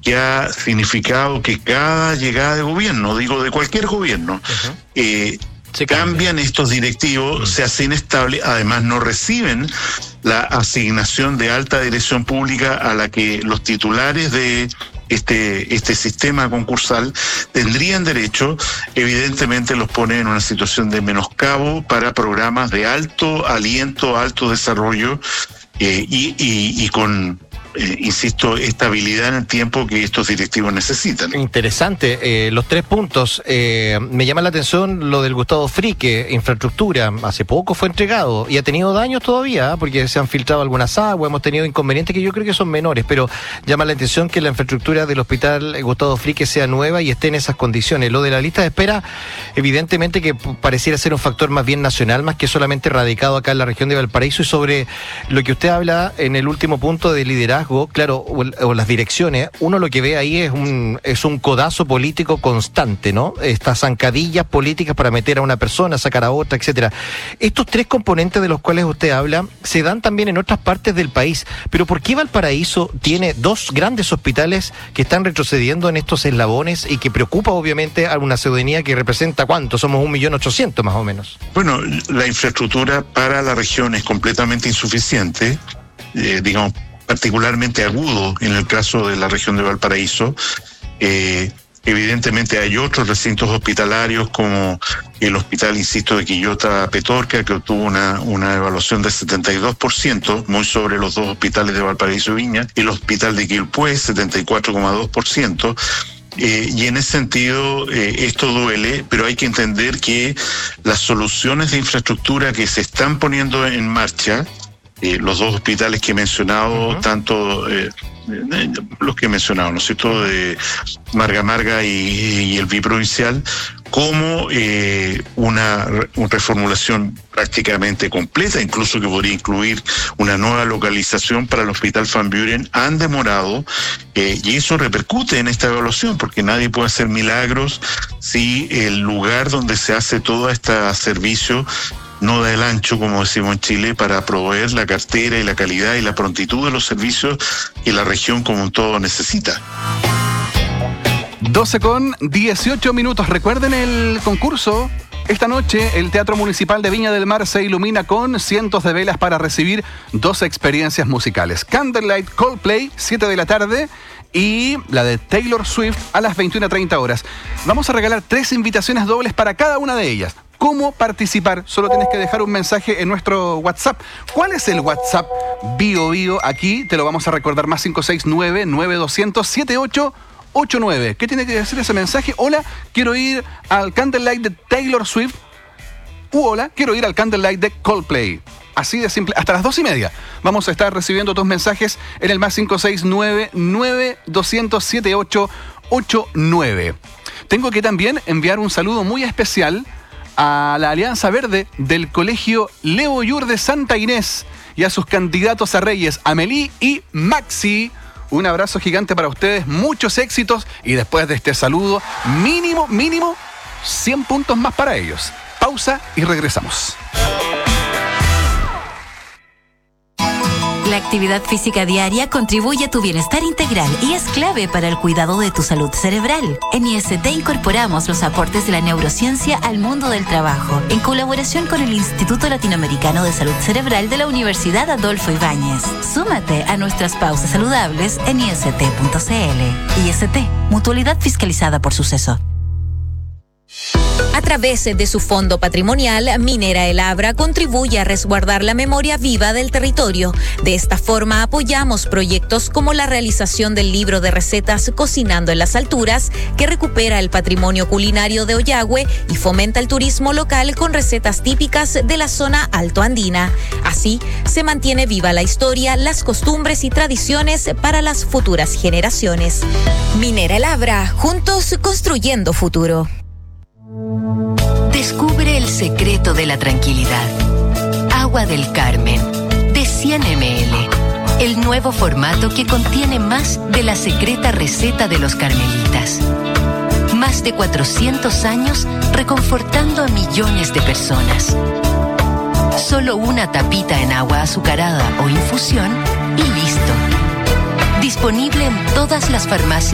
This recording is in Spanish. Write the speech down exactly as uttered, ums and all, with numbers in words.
que ha significado que cada llegada de gobierno, digo de cualquier gobierno, uh-huh. eh, se cambian estos directivos, uh-huh. se hace inestable, además no reciben la asignación de alta dirección pública a la que los titulares de este este sistema concursal tendrían derecho. Evidentemente los pone en una situación de menoscabo para programas de alto aliento, alto desarrollo eh, y, y, y con Eh, insisto, estabilidad en el tiempo que estos directivos necesitan. Interesante, eh, los tres puntos. Eh, me llama la atención lo del Gustavo Frique, infraestructura, hace poco fue entregado y ha tenido daños todavía, ¿eh? Porque se han filtrado algunas aguas, hemos tenido inconvenientes que yo creo que son menores, pero llama la atención que la infraestructura del hospital Gustavo Frique sea nueva y esté en esas condiciones. Lo de la lista de espera, evidentemente que pareciera ser un factor más bien nacional, más que solamente radicado acá en la región de Valparaíso, y sobre lo que usted habla en el último punto de liderazgo, claro, o, o las direcciones, uno lo que ve ahí es un es un codazo político constante, ¿no? Estas zancadillas políticas para meter a una persona, sacar a otra, etcétera. Estos tres componentes de los cuales usted habla se dan también en otras partes del país, pero ¿por qué Valparaíso tiene dos grandes hospitales que están retrocediendo en estos eslabones y que preocupa obviamente a una ciudadanía que representa cuánto? Somos un millón ochocientos más o menos. Bueno, la infraestructura para la región es completamente insuficiente, eh, digamos, particularmente agudo en el caso de la región de Valparaíso. Eh, evidentemente hay otros recintos hospitalarios como el hospital, insisto, de Quillota Petorca, que obtuvo una, una evaluación del setenta y dos por ciento, muy sobre los dos hospitales de Valparaíso y Viña, el hospital de Quilpué, setenta y cuatro coma dos por ciento. Eh, y en ese sentido eh, esto duele, pero hay que entender que las soluciones de infraestructura que se están poniendo en marcha, Eh, los dos hospitales que he mencionado, uh-huh. tanto eh, eh, los que he mencionado, ¿no es cierto?, de Marga Marga y, y el biprovincial, como eh, una, una reformulación prácticamente completa, incluso que podría incluir una nueva localización para el Hospital Van Buren, han demorado, eh, y eso repercute en esta evaluación, porque nadie puede hacer milagros si el lugar donde se hace todo este servicio no da el ancho, como decimos en Chile, para proveer la cartera y la calidad y la prontitud de los servicios que la región como un todo necesita. doce con dieciocho minutos. Recuerden el concurso. Esta noche el Teatro Municipal de Viña del Mar se ilumina con cientos de velas para recibir dos experiencias musicales. Candlelight Coldplay, siete de la tarde, y la de Taylor Swift a las veintiuna treinta horas. Vamos a regalar tres invitaciones dobles para cada una de ellas. ¿Cómo participar? Solo tienes que dejar un mensaje en nuestro WhatsApp. ¿Cuál es el WhatsApp Bio Bio? Aquí te lo vamos a recordar, más cinco seis nueve, nueve dos cero cero, siete ocho ocho nueve. ¿Qué tiene que decir ese mensaje? Hola, quiero ir al Candlelight de Taylor Swift. U hola, quiero ir al Candlelight de Coldplay. Así de simple, hasta las dos y media. Vamos a estar recibiendo tus mensajes en el más cinco seis nueve, nueve dos cero cero, siete ocho ocho nueve. Tengo que también enviar un saludo muy especial a la Alianza Verde del Colegio Leo Yur de Santa Inés y a sus candidatos a Reyes, Amelie y Maxi. Un abrazo gigante para ustedes, muchos éxitos, y después de este saludo, mínimo, mínimo, cien puntos más para ellos. Pausa y regresamos. La actividad física diaria contribuye a tu bienestar integral y es clave para el cuidado de tu salud cerebral. En I S T incorporamos los aportes de la neurociencia al mundo del trabajo, en colaboración con el Instituto Latinoamericano de Salud Cerebral de la Universidad Adolfo Ibáñez. Súmate a nuestras pausas saludables en I S T punto C L. I S T, mutualidad fiscalizada por Suceso. A través de su fondo patrimonial, Minera El Abra contribuye a resguardar la memoria viva del territorio. De esta forma apoyamos proyectos como la realización del libro de recetas Cocinando en las Alturas, que recupera el patrimonio culinario de Ollagüe y fomenta el turismo local con recetas típicas de la zona altoandina. Así, se mantiene viva la historia, las costumbres y tradiciones para las futuras generaciones. Minera El Abra, juntos construyendo futuro. Descubre el secreto de la tranquilidad. Agua del Carmen, de cien mililitros. El nuevo formato que contiene más de la secreta receta de los carmelitas. Más de cuatrocientos años reconfortando a millones de personas. Solo una tapita en agua azucarada o infusión y listo. Disponible en todas las farmacias